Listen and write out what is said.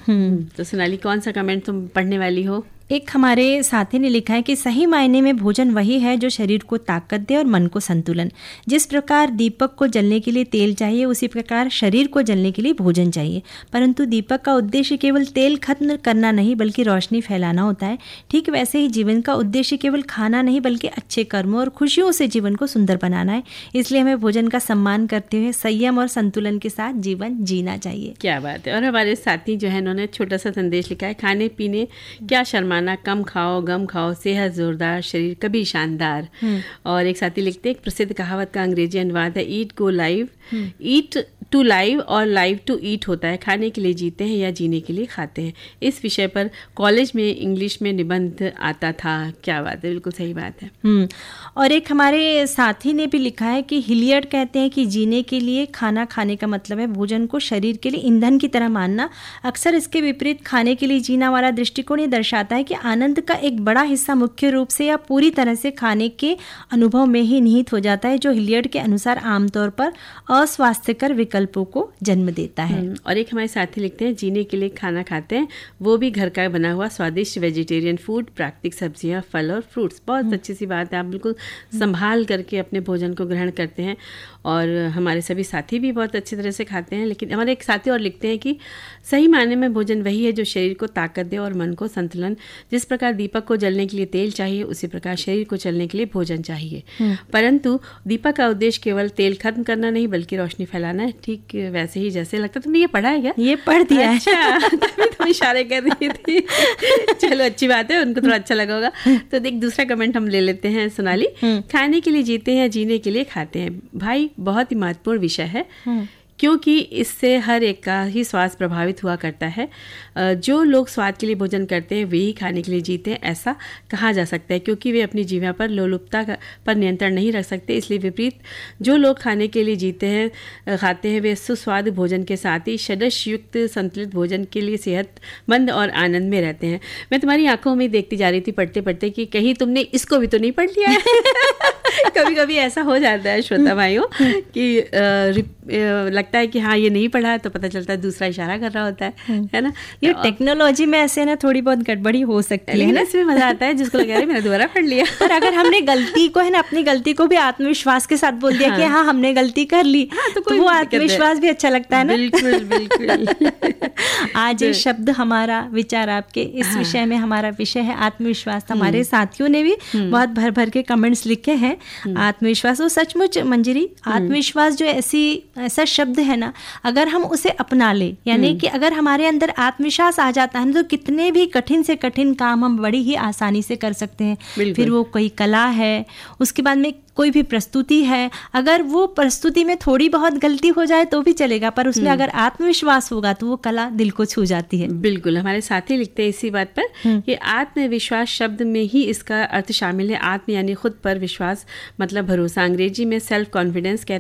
तो सोनाली, कौन सा कमेंट तुम पढ़ने वाली हो? एक हमारे साथी ने लिखा है कि सही मायने में भोजन वही है जो शरीर को ताकत दे और मन को संतुलन। जिस प्रकार दीपक को जलने के लिए तेल चाहिए, उसी प्रकार शरीर को जलने के लिए भोजन चाहिए। परंतु दीपक का उद्देश्य केवल तेल खत्म करना नहीं बल्कि रोशनी फैलाना होता है। ठीक वैसे ही जीवन का उद्देश्य केवल खाना नहीं बल्कि अच्छे कर्मों और खुशियों से जीवन को सुंदर बनाना है। इसलिए हमें भोजन का सम्मान करते हुए संयम और संतुलन के साथ जीवन जीना चाहिए। क्या बात है। और हमारे साथी जो है, उन्होंने छोटा सा संदेश लिखा है, खाने पीने क्या शर्माना, कम खाओ गम खाओ, सेहत जोरदार शरीर कभी शानदार। और एक साथी लिखते हैं, एक प्रसिद्ध कहावत का अंग्रेजी अनुवाद है, ईट go live, eat to live और लाइव टू ईट होता है। खाने के लिए जीते हैं या जीने के लिए खाते हैं। इस विषय पर कॉलेज में इंग्लिश में निबंध आता था। क्या बात है, बिल्कुल सही बात है। और एक हमारे साथी ने भी लिखा है कि हिलियर्ड कहते हैं कि जीने के लिए खाना खाने का मतलब है भोजन को शरीर के लिए ईंधन की तरह मानना। अक्सर इसके विपरीत खाने के लिए जीना वाला दृष्टिकोण ये दर्शाता है कि आनंद का एक बड़ा हिस्सा मुख्य रूप से या पूरी तरह से खाने के अनुभव में ही निहित हो जाता है, जो हिलियर्ड के अनुसार आमतौर पर अस्वास्थ्यकर विकल्पों को जन्म देता है। और एक हमारे साथी लिखते हैं, जीने के लिए खाना खाते हैं, वो भी घर का बना हुआ स्वादिष्ट वेजिटेरियन फूड, प्राकृतिक सब्जियां, फल और फ्रूट्स। बहुत अच्छी सी बात है, आप बिल्कुल संभाल करके अपने भोजन को ग्रहण करते हैं। और हमारे सभी साथी भी बहुत अच्छी तरह से खाते हैं। लेकिन हमारे एक साथी और लिखते हैं कि सही मायने में भोजन वही है जो शरीर को ताकत दे और मन को संतुलन। जिस प्रकार दीपक को जलने के लिए तेल चाहिए, उसी प्रकार शरीर को चलने के लिए भोजन चाहिए। परंतु दीपक का उद्देश्य केवल तेल खत्म करना नहीं बल्कि रोशनी फैलाना है। ठीक वैसे ही जैसे लगता, तुमने ये पढ़ा है क्या? ये पढ़ दिया है। अच्छा, तभी तुम इशारे कर रही थी। चलो अच्छी बात है, उनको थोड़ा अच्छा लगा होगा। तो एक दूसरा कमेंट हम ले लेते हैं सोनाली। खाने के लिए जीते हैं, जीने के लिए खाते हैं। भाई, बहुत ही महत्वपूर्ण विषय है, क्योंकि इससे हर एक का ही स्वास्थ्य प्रभावित हुआ करता है। जो लोग स्वाद के लिए भोजन करते हैं वे ही खाने के लिए जीते हैं, ऐसा कहा जा सकता है, क्योंकि वे अपनी जीवा पर लोलुपता पर नियंत्रण नहीं रख सकते। इसलिए विपरीत, जो लोग खाने के लिए जीते हैं खाते हैं, वे सुस्वादु भोजन के साथ ही षड्ज युक्त संतुलित भोजन के लिए सेहतमंद और आनंद में रहते हैं। मैं तुम्हारी आंखों में देखती जा रही थी पढ़ते पढ़ते कि कहीं तुमने इसको भी तो नहीं पढ़ लिया है। कभी कभी ऐसा हो जाता है श्रोता भाइयों कि लगता है कि हाँ ये नहीं पढ़ा, तो पता चलता है दूसरा इशारा कर रहा होता है ना। ये टेक्नोलॉजी में ऐसे ना थोड़ी बहुत गड़बड़ी हो सकती है ना, इसमें मजा आता है जिसको लगा रहे मैंने दोबारा पढ़ लिया। पर अगर हमने गलती को है ना, अपनी गलती को भी आत्मविश्वास के साथ बोल दिया कि हाँ हमने गलती कर ली, तो वो आत्मविश्वास भी अच्छा लगता है ना। बिल्कुल बिल्कुल। आज ये शब्द हमारा, विचार आपके, इस विषय में हमारा विषय है आत्मविश्वास। हमारे साथियों ने भी बहुत भर भर के कमेंट्स लिखे हैं आत्मविश्वास। वो सचमुच मंजरी, आत्मविश्वास जो ऐसा शब्द है ना, अगर हम उसे अपना ले, यानी कि अगर हमारे अंदर आत्मविश्वास आ जाता है तो कितने भी कठिन से कठिन काम हम बड़ी ही आसानी से कर सकते हैं। फिर वो कोई कला है, उसके बाद में कोई भी प्रस्तुति है, अगर वो प्रस्तुति में थोड़ी बहुत गलती हो जाए तो भी चलेगा, पर उसमें अगर आत्मविश्वास होगा तो वो कला दिल को छू जाती है। बिल्कुल, हमारे साथी लिखते हैं इसी बात पर कि आत्मविश्वास शब्द में ही इसका अर्थ शामिल है। आत्म यानी खुद पर विश्वास, मतलब भरोसा। अंग्रेजी में सेल्फ कॉन्फिडेंस कहते